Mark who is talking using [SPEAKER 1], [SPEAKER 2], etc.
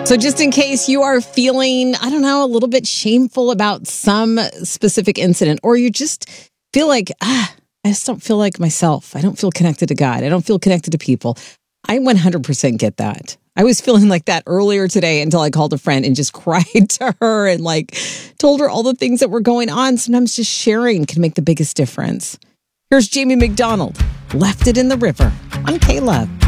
[SPEAKER 1] So just in case you are feeling, I don't know, a little bit shameful about some specific incident, or you just feel like, I just don't feel like myself. I don't feel connected to God. I don't feel connected to people. I 100% get that. I was feeling like that earlier today until I called a friend and just cried to her and told her all the things that were going on. Sometimes just sharing can make the biggest difference. Here's Jamie McDonald, Left It in the River on K-Love.